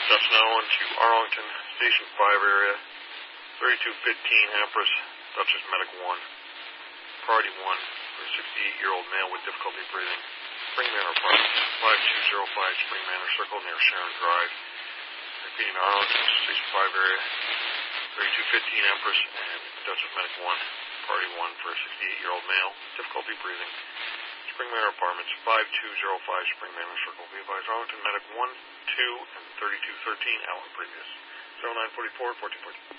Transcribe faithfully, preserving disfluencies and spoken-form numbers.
Steps now into Arlington, Station five area, thirty-two fifteen Empress, Dutchess Medic one, Priority one for a sixty-eight-year-old male with difficulty breathing. Spring Manor Apartments, five two zero five Spring Manor Circle near Sharon Drive. Repeating Arlington, Station five area, thirty-two fifteen Empress, and Dutchess Medic one, Priority one for a sixty-eight-year-old male, difficulty breathing. Spring Manor Apartments, five two zero five Spring Manor Circle. Be advised, Arlington Medic one, two, and thirty-two thirteen, Allen previous. zero nine four four, fourteen fourteen.